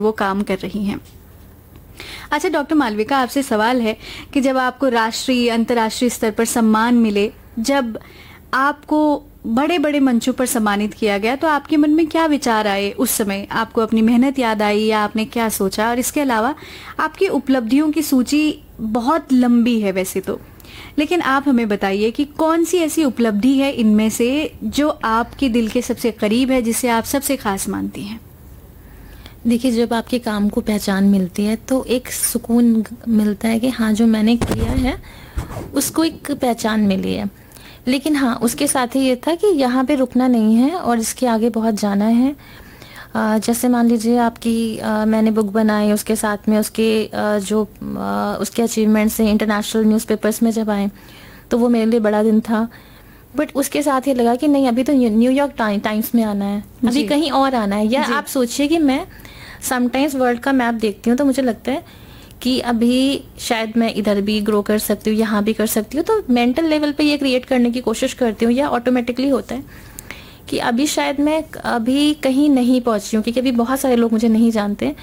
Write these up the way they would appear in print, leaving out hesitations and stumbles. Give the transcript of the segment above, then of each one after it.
वो काम कर रही हैं। अच्छा डॉक्टर मालविका, आपसे सवाल है कि जब आपको राष्ट्रीय अंतर्राष्ट्रीय स्तर पर सम्मान मिले, जब आपको बड़े बड़े मंचों पर सम्मानित किया गया, तो आपके मन में क्या विचार आए उस समय? आपको अपनी मेहनत याद आई या आपने क्या सोचा? और इसके अलावा आपकी उपलब्धियों की सूची बहुत लंबी है वैसे तो, लेकिन आप हमें बताइए कि कौन सी ऐसी उपलब्धि है इनमें से जो आपके दिल के सबसे करीब है, जिसे आप सबसे खास मानती हैं? देखिए, जब आपके काम को पहचान मिलती है तो एक सुकून मिलता है कि हाँ, जो मैंने किया है उसको एक पहचान मिली है। लेकिन हाँ, उसके साथ ही ये था कि यहाँ पे रुकना नहीं है और इसके आगे बहुत जाना है। जैसे मान लीजिए आपकी मैंने बुक बनाई, उसके साथ में उसके अचीवमेंट्स हैं इंटरनेशनल न्यूज़पेपर्स में जब आए तो वो मेरे लिए बड़ा दिन था। बट उसके साथ ये लगा कि नहीं, अभी तो न्यूयॉर्क टाइम्स में आना है, अभी कहीं और आना है। या आप सोचिए कि मैं समटाइम्स वर्ल्ड का मैप देखती हूँ तो मुझे लगता है कि अभी शायद मैं इधर भी ग्रो कर सकती हूँ, यहाँ भी कर सकती हूँ। तो मेंटल लेवल पे ये क्रिएट करने की कोशिश करती हूँ, या ऑटोमेटिकली होता है कि अभी शायद मैं अभी कहीं नहीं पहुँची हूँ, क्योंकि अभी बहुत सारे लोग मुझे नहीं जानते।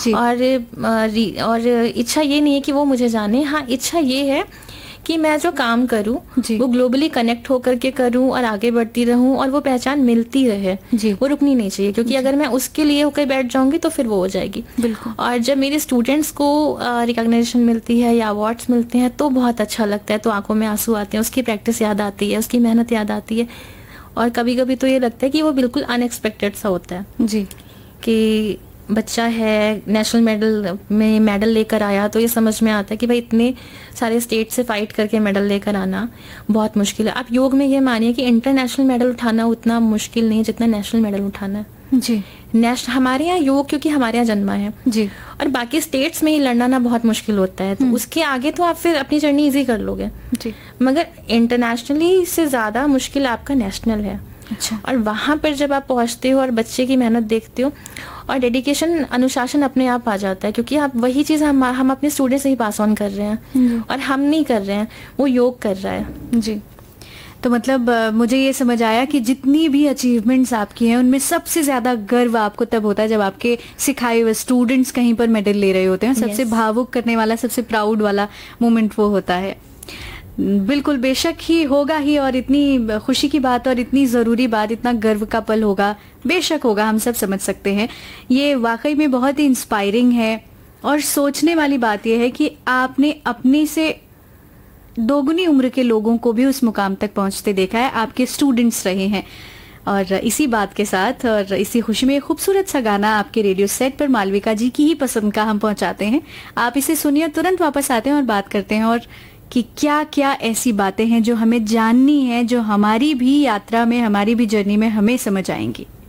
और इच्छा ये नहीं है कि वो मुझे जाने, हाँ इच्छा ये है कि मैं जो काम करूं वो ग्लोबली कनेक्ट होकर के करूं और आगे बढ़ती रहूं और वो पहचान मिलती रहे, वो रुकनी नहीं चाहिए। क्योंकि अगर मैं उसके लिए होकर बैठ जाऊंगी तो फिर वो हो जाएगी। बिल्कुल। और जब मेरे स्टूडेंट्स को रिकॉग्निशन मिलती है या अवार्ड्स मिलते हैं तो बहुत अच्छा लगता है, तो आंखों में आंसू आते हैं, उसकी प्रैक्टिस याद आती है, उसकी मेहनत याद आती है। और कभी कभी तो ये लगता है कि वो बिल्कुल अनएक्सपेक्टेड सा होता है जी, कि बच्चा है नेशनल मेडल लेकर आया, तो ये समझ में आता है कि भाई इतने सारे स्टेट से फाइट करके मेडल लेकर आना बहुत मुश्किल है। आप योग में ये मानिए कि इंटरनेशनल मेडल उठाना उतना मुश्किल नहीं है जितना नेशनल मेडल उठाना है जी। हमारे यहाँ योग क्योंकि हमारे यहाँ जन्मा है जी, और बाकी स्टेट्स में ही लड़ना ना बहुत मुश्किल होता है। तो उसके आगे तो आप फिर अपनी जर्नी इजी कर लोगे जी, मगर इंटरनेशनली से ज्यादा मुश्किल आपका नेशनल है। अच्छा। और वहां पर जब आप पहुंचते हो और बच्चे की मेहनत देखते हो और डेडिकेशन, अनुशासन अपने आप आ जाता है, क्योंकि आप वही चीज हम अपने स्टूडेंट से ही पास ऑन कर रहे हैं और हम नहीं कर रहे हैं, वो योग कर रहा है जी। तो मतलब मुझे ये समझ आया कि जितनी भी अचीवमेंट्स आपकी हैं उनमें सबसे ज्यादा गर्व आपको तब होता है जब आपके सिखाए हुए स्टूडेंट्स कहीं पर मेडल ले रहे होते हैं। सबसे भावुक करने वाला, सबसे प्राउड वाला मोमेंट वो होता है। बिल्कुल, बेशक ही होगा ही, और इतनी खुशी की बात और इतनी ज़रूरी बात, इतना गर्व का पल होगा, बेशक होगा, हम सब समझ सकते हैं। ये वाकई में बहुत ही इंस्पायरिंग है। और सोचने वाली बात यह है कि आपने अपने से दोगुनी उम्र के लोगों को भी उस मुकाम तक पहुंचते देखा है, आपके स्टूडेंट्स रहे हैं। और इसी बात के साथ और इसी खुशी में खूबसूरत सा गाना आपके रेडियो सेट पर मालविका जी की ही पसंद का हम पहुंचाते हैं। आप इसे सुनिए, तुरंत वापस आते हैं और बात करते हैं और कि क्या क्या ऐसी बातें हैं जो हमें जाननी है, जो हमारी भी यात्रा में, हमारी भी जर्नी में हमें समझ आएंगी।